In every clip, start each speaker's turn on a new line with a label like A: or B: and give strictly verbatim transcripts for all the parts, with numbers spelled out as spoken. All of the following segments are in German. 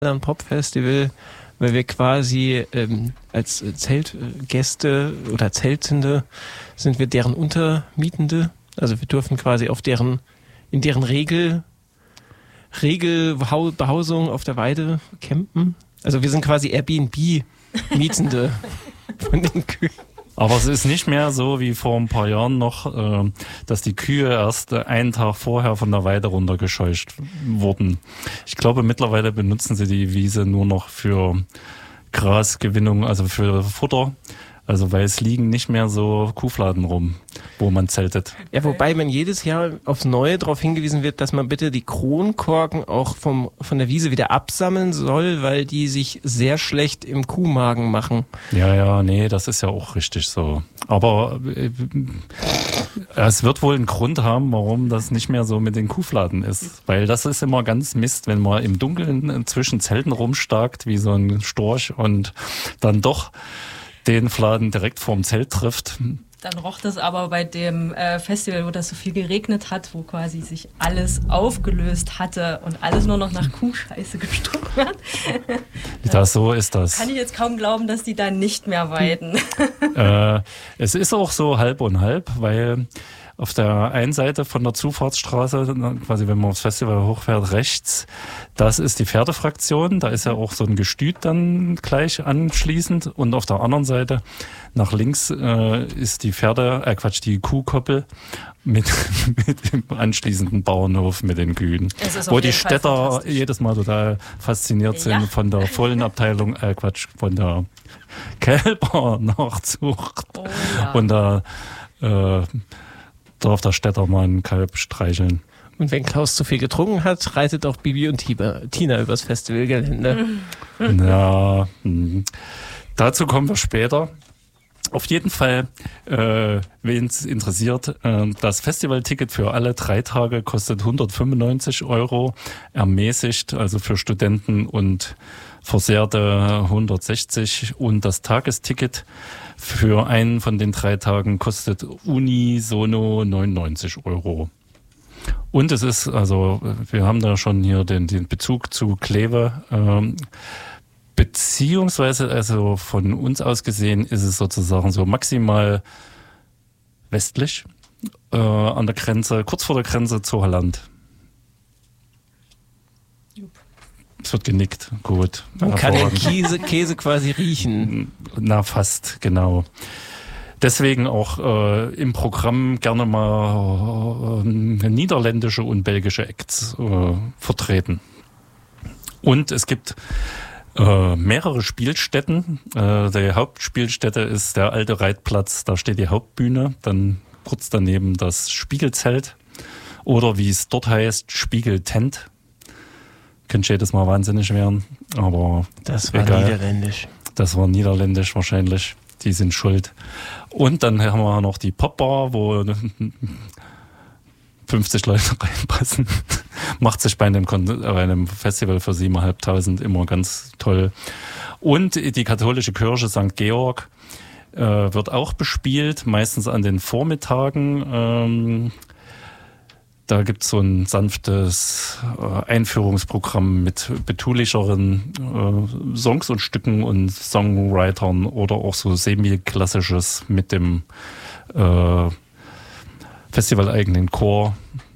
A: Popfestival, weil wir quasi ähm, als Zeltgäste oder Zeltende sind wir deren Untermietende. Also wir dürfen quasi auf deren, in deren Regel, Regelbehausung auf der Weide campen. Also wir sind quasi Airbnb-Mietende von den Kühen.
B: Aber es ist nicht mehr so wie vor ein paar Jahren noch, dass die Kühe erst einen Tag vorher von der Weide runtergescheucht wurden. Ich glaube, mittlerweile benutzen sie die Wiese nur noch für Grasgewinnung, also für Futter. Also weil es liegen nicht mehr so Kuhfladen rum, wo man zeltet.
A: Ja, wobei man jedes Jahr aufs Neue darauf hingewiesen wird, dass man bitte die Kronkorken auch vom von der Wiese wieder absammeln soll, weil die sich sehr schlecht im Kuhmagen machen.
B: Ja, ja, nee, das ist ja auch richtig so. Aber äh, es wird wohl einen Grund haben, warum das nicht mehr so mit den Kuhfladen ist. Weil das ist immer ganz Mist, wenn man im Dunkeln zwischen Zelten rumstarkt, wie so ein Storch und dann doch den Fladen direkt vorm Zelt trifft.
C: Dann roch das aber bei dem äh, Festival, wo das so viel geregnet hat, wo quasi sich alles aufgelöst hatte und alles nur noch nach Kuhscheiße gestunken hat.
B: Das, so ist das.
C: Kann ich jetzt kaum glauben, dass die da nicht mehr weiden.
B: äh, es ist auch so halb und halb, weil auf der einen Seite von der Zufahrtsstraße, quasi wenn man aufs Festival hochfährt, rechts, das ist die Pferdefraktion. Da ist ja auch so ein Gestüt dann gleich anschließend. Und auf der anderen Seite, nach links, äh, ist die Pferde, äh Quatsch, die Kuhkoppel mit, mit dem anschließenden Bauernhof mit den Kühen. Wo die Städter jedes Mal total fasziniert sind ja. von der Fohlenabteilung, äh Quatsch, von der Kälbernachzucht. Oh, ja. Und da äh, darf der Städter mal ein Kalb streicheln.
A: Und wenn Klaus zu viel getrunken hat, reitet auch Bibi und Tina übers Festivalgelände.
B: Ja, mh. Dazu kommen wir später. Auf jeden Fall, äh, wen es interessiert, äh, das Festivalticket für alle drei Tage kostet hundertfünfundneunzig Euro, ermäßigt, also für Studenten und Versehrte hundertsechzig, und das Tagesticket für einen von den drei Tagen kostet unisono neunundneunzig Euro. Und es ist, also wir haben da schon hier den, den Bezug zu Kleve, ähm, beziehungsweise also von uns aus gesehen ist es sozusagen so maximal westlich äh, an der Grenze, kurz vor der Grenze zu Holland. Es wird genickt, gut.
A: Man kann den Käse, Käse quasi riechen.
B: Na, fast, genau. Deswegen auch äh, im Programm gerne mal äh, niederländische und belgische Acts äh, vertreten. Und es gibt äh, mehrere Spielstätten. Äh, die Hauptspielstätte ist der alte Reitplatz, da steht die Hauptbühne, dann kurz daneben das Spiegelzelt oder wie es dort heißt, Spiegeltent. Könnte jedes Mal wahnsinnig werden, aber
A: das war
B: egal.
A: Niederländisch.
B: Das war Niederländisch wahrscheinlich. Die sind schuld. Und dann haben wir noch die Popbar, wo fünfzig Leute reinpassen. Macht sich bei einem, bei einem Festival für siebentausendfünfhundert immer ganz toll. Und die katholische Kirche Sankt Georg äh, wird auch bespielt, meistens an den Vormittagen. Ähm, Da gibt es so ein sanftes äh, Einführungsprogramm mit betulicheren äh, Songs und Stücken und Songwritern oder auch so semi-klassisches mit dem äh, festivaleigenen Chor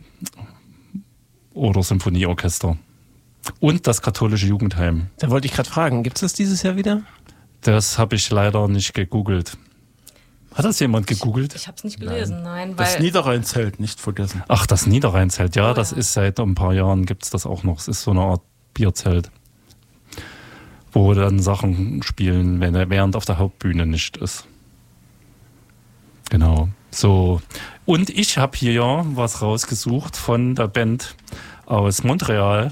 B: oder Symphonieorchester. Und das katholische Jugendheim.
A: Da wollte ich gerade fragen, gibt es das dieses Jahr wieder?
B: Das habe ich leider nicht gegoogelt. Hat das jemand gegoogelt?
C: Ich, ich habe es nicht gelesen, nein. nein
D: das
C: weil
D: Niederrheinzelt, nicht vergessen.
B: Ach, das Niederrheinzelt, ja, oh, das
C: ja.
B: ist seit ein paar Jahren gibt es das auch noch. Es ist so eine Art Bierzelt, wo dann Sachen spielen, wenn er während auf der Hauptbühne nicht ist. Genau, so. Und ich habe hier ja was rausgesucht von der Band aus Montreal,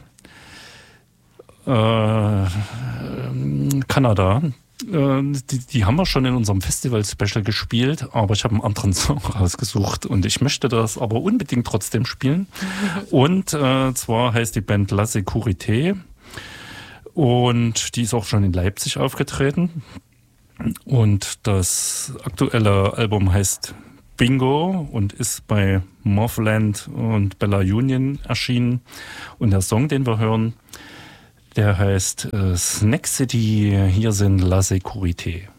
B: äh, Kanada. Die, die haben wir schon in unserem Festival-Special gespielt, aber ich habe einen anderen Song rausgesucht und ich möchte das aber unbedingt trotzdem spielen. Und äh, zwar heißt die Band La Sécurité und die ist auch schon in Leipzig aufgetreten. Und das aktuelle Album heißt Bingo und ist bei Morphland und Bella Union erschienen. Und der Song, den wir hören, Der heißt äh, Snack City, hier sind La Sécurité.